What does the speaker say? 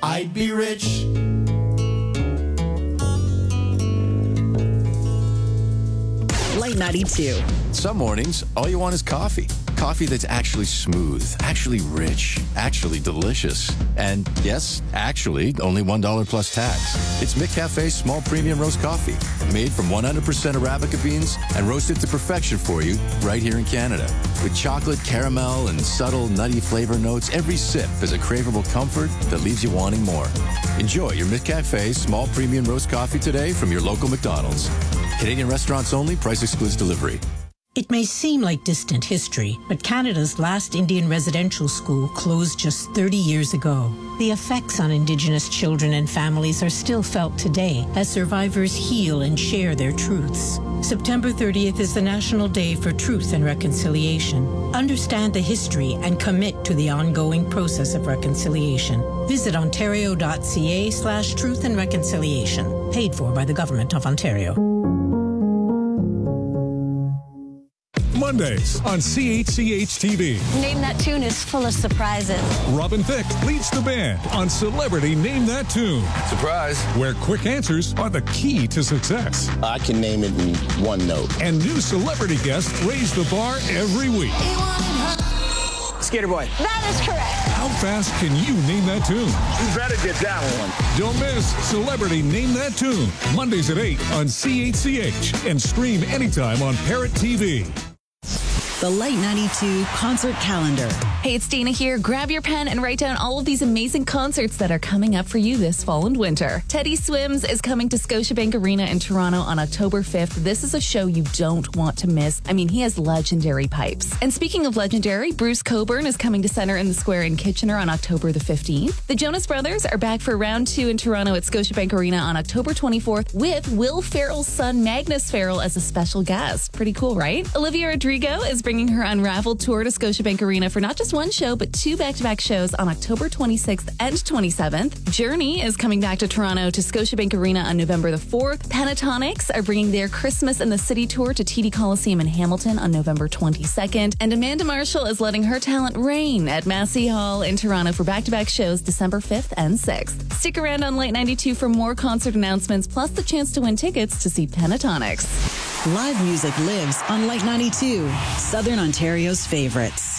I'd be rich. Light 92. Some mornings, all you want is coffee. Coffee that's actually smooth, actually rich, actually delicious. And yes, actually, only $1 plus tax. It's McCafe's small premium roast coffee, made from 100% Arabica beans and roasted to perfection for you right here in Canada. With chocolate, caramel, and subtle nutty flavor notes, every sip is a craveable comfort that leaves you wanting more. Enjoy your McCafe small premium roast coffee today from your local McDonald's. Canadian restaurants only. Price excludes delivery. It may seem like distant history, but Canada's last Indian residential school closed just 30 years ago. The effects on Indigenous children and families are still felt today as survivors heal and share their truths. September 30th is the National Day for Truth and Reconciliation. Understand the history and commit to the ongoing process of reconciliation. Visit ontario.ca/truth and reconciliation. Paid for by the Government of Ontario. Mondays on CHCH-TV. Name That Tune is full of surprises. Robin Thicke leads the band on Celebrity Name That Tune. Surprise. Where quick answers are the key to success. I can name it in one note. And new celebrity guests raise the bar every week. Skater Boy. That is correct. How fast can you name that tune? You better get that one. Don't miss Celebrity Name That Tune. Mondays at 8 on CHCH. And stream anytime on Parrot TV. The Light 92 concert calendar. Hey, it's Dana here. Grab your pen and write down all of these amazing concerts that are coming up for you this fall and winter. Teddy Swims is coming to Scotiabank Arena in Toronto on October 5th. This is a show you don't want to miss. I mean, he has legendary pipes. And speaking of legendary, Bruce Cockburn is coming to Centre in the Square in Kitchener on October the 15th. The Jonas Brothers are back for round 2 in Toronto at Scotiabank Arena on October 24th with Will Ferrell's son, Magnus Ferrell, as a special guest. Pretty cool, right? Olivia Rodrigo is bringing her Unraveled tour to Scotiabank Arena for not just one show, but 2 back-to-back shows on October 26th and 27th. Journey is coming back to Toronto to Scotiabank Arena on November the 4th. Pentatonics are bringing their Christmas in the City tour to TD Coliseum in Hamilton on November 22nd. And Amanda Marshall is letting her talent reign at Massey Hall in Toronto for back-to-back shows December 5th and 6th. Stick around on Light 92 for more concert announcements, plus the chance to win tickets to see Pentatonics. Live music lives on Light 92, Southern Ontario's favorites.